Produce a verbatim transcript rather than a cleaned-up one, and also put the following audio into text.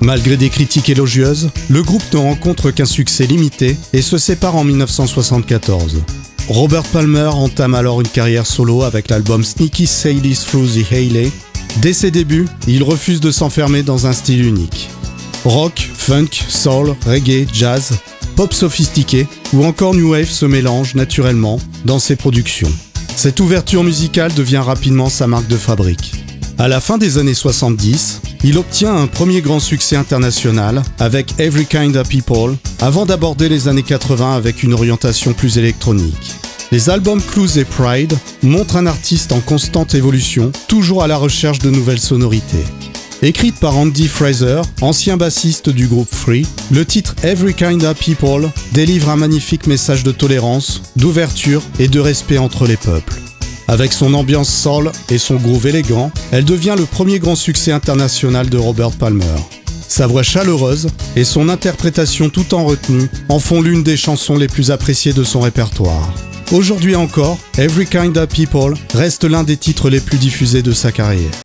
Malgré des critiques élogieuses, le groupe ne rencontre qu'un succès limité et se sépare en mille neuf cent soixante-quatorze. Robert Palmer entame alors une carrière solo avec l'album Sneaky Sailing Through the Hayley. Dès ses débuts, il refuse de s'enfermer dans un style unique. Rock, funk, soul, reggae, jazz, pop sophistiqué ou encore new wave se mélangent naturellement dans ses productions. Cette ouverture musicale devient rapidement sa marque de fabrique. À la fin des années soixante-dix, il obtient un premier grand succès international avec Every Kind of People, avant d'aborder les années quatre-vingts avec une orientation plus électronique. Les albums Clues et Pride montrent un artiste en constante évolution, toujours à la recherche de nouvelles sonorités. Écrite par Andy Fraser, ancien bassiste du groupe Free, le titre Every Kind of People délivre un magnifique message de tolérance, d'ouverture et de respect entre les peuples. Avec son ambiance soul et son groove élégant, elle devient le premier grand succès international de Robert Palmer. Sa voix chaleureuse et son interprétation tout en retenue en font l'une des chansons les plus appréciées de son répertoire. Aujourd'hui encore, Every Kind of People reste l'un des titres les plus diffusés de sa carrière.